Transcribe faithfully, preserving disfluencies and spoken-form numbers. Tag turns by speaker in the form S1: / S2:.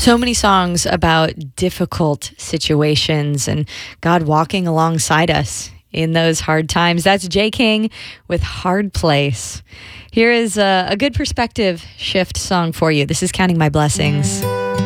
S1: So many songs about difficult situations and God walking alongside us in those hard times. That's Jay King with Hard Place. Here is a, a good perspective shift song for you. This is Counting My Blessings.